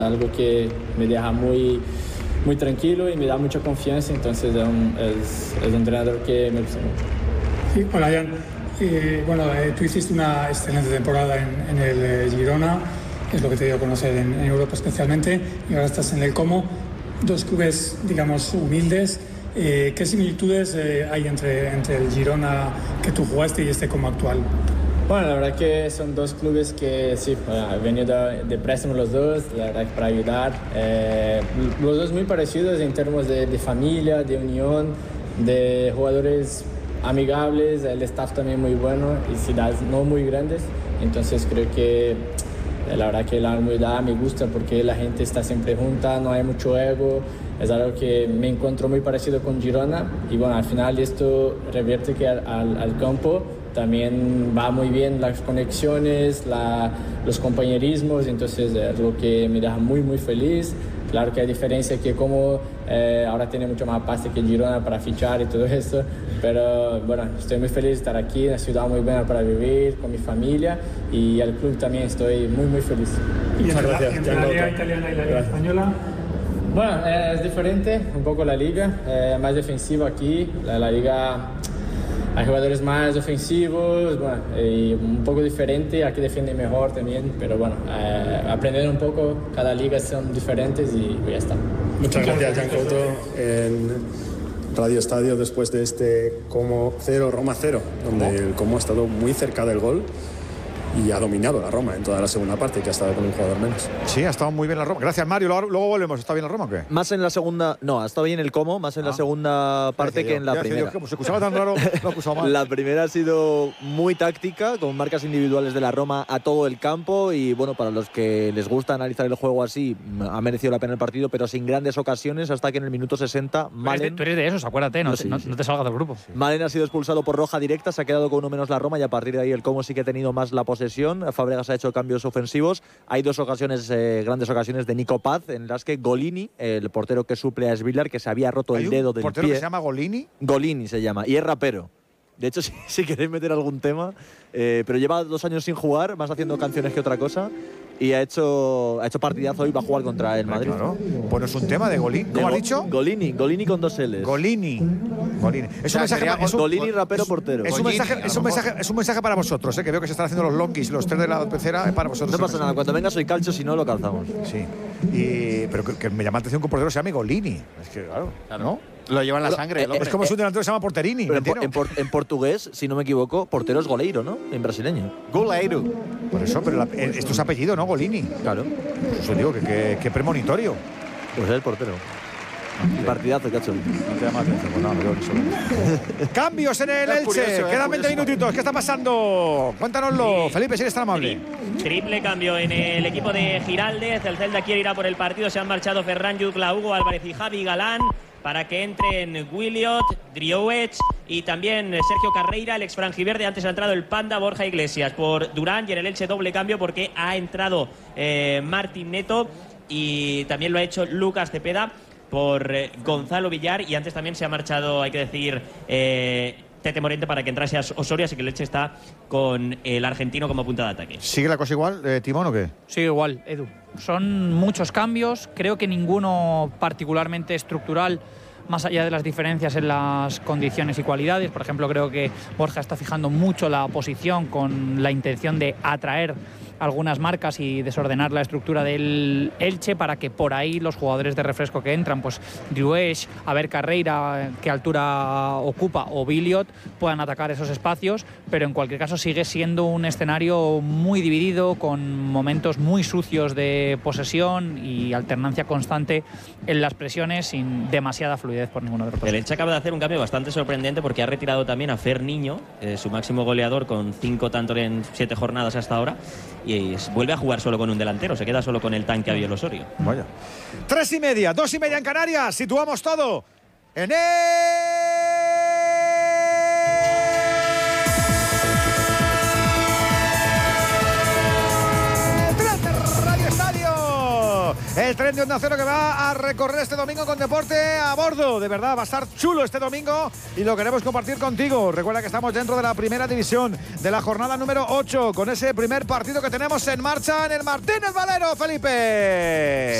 algo que me deja muy tranquilo y me da mucha confianza, entonces es un entrenador que me gusta mucho. Sí, hola Jan. Tú hiciste una excelente temporada en el Girona, es lo que te dio a conocer en Europa especialmente, y ahora estás en el Como, dos clubes, digamos, humildes. ¿Qué similitudes hay entre el Girona que tú jugaste y este Como actual? Bueno, la verdad que son dos clubes que sí, han venido de préstamo los dos, la verdad que para ayudar. Los dos muy parecidos en términos de familia, de unión, de jugadores amigables, el staff también muy bueno y ciudades no muy grandes. Entonces creo que la verdad que la humildad me gusta porque la gente está siempre junta, no hay mucho ego. Es algo que me encuentro muy parecido con Girona y bueno, al final esto revierte que al campo también va muy bien las conexiones, los compañerismos, entonces es algo que me deja muy feliz. Claro que hay diferencia que como ahora tiene mucho más pasta que Girona para fichar y todo eso, pero bueno, estoy muy feliz de estar aquí, una ciudad muy buena para vivir, con mi familia y el club también estoy muy feliz. ¿Y entre la liga italiana y la liga española? Bueno, es diferente un poco la liga, más defensiva aquí, la liga hay jugadores más ofensivos, bueno, y un poco diferente, aquí defienden mejor también, pero bueno, aprender un poco, cada liga son diferentes y ya está. Muchas gracias, Jan Couto. En Radio Estadio, después de este Como 0, Roma 0, donde el Como ha estado muy cerca del gol y ha dominado la Roma en toda la segunda parte, que ha estado con un jugador menos. Sí, ha estado muy bien la Roma. Gracias, Mario. Luego volvemos. ¿Está bien la Roma o qué? Más en la segunda... No, ha estado bien el Como, más en la segunda parte que en la primera. Como se escuchaba tan raro, lo ha acusado mal. La primera ha sido muy táctica, con marcas individuales de la Roma a todo el campo y, bueno, para los que les gusta analizar el juego así, ha merecido la pena el partido, pero sin grandes ocasiones, hasta que en el minuto 60 Malen... Tú eres de esos, acuérdate, no te salgas del grupo. Sí. Malen ha sido expulsado por roja directa, se ha quedado con uno menos la Roma y a partir de ahí el Como sí que ha tenido más la posesión. Fábregas ha hecho cambios ofensivos. Hay dos ocasiones, grandes ocasiones de Nico Paz, en las que Golini, el portero que suple a Svilar, que se había roto el dedo del pie. ¿Hay un portero que se llama Golini? Golini se llama, y es rapero. De hecho, si queréis meter algún tema, pero lleva 2 años sin jugar, más haciendo canciones que otra cosa, y ha hecho partidazo y va a jugar contra el Madrid. Claro. Bueno, es un tema de Golini. ¿Cómo has dicho? Golini con 2 L's. Golini. Es un mensaje. Golini, rapero, portero. Es un mensaje para vosotros, que veo que se están haciendo los longuis, los 3 de la pecera, para vosotros. No pasa nada, cuando venga soy calcho, si no lo calzamos. Sí. Pero que me llama la atención que un portero se llame Golini. Es que, claro. ¿No? Lo lleva en la sangre. Es como si un delantero se llama Porterini. En portugués, si no me equivoco, portero es goleiro, ¿no? En brasileño. Goleiro. Por eso, pero esto es apellido, ¿no? Golini. Claro. Por eso digo que premonitorio. Pues es el portero. Partidazo, cacho. No te llama la atención, pues no, Cambios en el Elche. Quedan 20 minutitos. ¿Qué está pasando? Cuéntanoslo. Sí. Felipe, si eres tan amable. Triple cambio en el equipo de Giraldez. El Celta quiere ir a por el partido. Se han marchado Ferran Jutla, Hugo Álvarez y Javi Galán para que entren Williot, Driouech y también Sergio Carreira, el ex franjiverde. Antes ha entrado el Panda Borja Iglesias por Durán, y en el Elche doble cambio porque ha entrado Martín Neto y también lo ha hecho Lucas Cepeda por Gonzalo Villar, y antes también se ha marchado, hay que decir, Tete Morente para que entrase a Osorio, así que el Elche está con el argentino como punta de ataque. ¿Sigue la cosa igual, Timón, o qué? Sigue igual, Edu. Son muchos cambios, creo que ninguno particularmente estructural, más allá de las diferencias en las condiciones y cualidades. Por ejemplo, creo que Borja está fijando mucho la posición con la intención de atraer algunas marcas y desordenar la estructura del Elche para que por ahí los jugadores de refresco que entran, pues Driouech, a ver Carreira, qué altura ocupa, o Williot, puedan atacar esos espacios, pero en cualquier caso sigue siendo un escenario muy dividido, con momentos muy sucios de posesión y alternancia constante en las presiones, sin demasiada fluidez por ninguno de los dos. El Elche acaba de hacer un cambio bastante sorprendente porque ha retirado también a Fer Niño, su máximo goleador, con 5 tantos en 7 jornadas hasta ahora, y vuelve a jugar solo con un delantero, se queda solo con el tanque Abiel Osorio. Vaya. 3:30, 2:30 en Canarias, situamos todo en el Radio Estadio. el tren de Onda Cero que va a recorrer este domingo con deporte a bordo. De verdad, va a estar chulo este domingo y lo queremos compartir contigo. Recuerda que estamos dentro de la primera división de la jornada número 8 con ese primer partido que tenemos en marcha en el Martínez Valero, Felipe.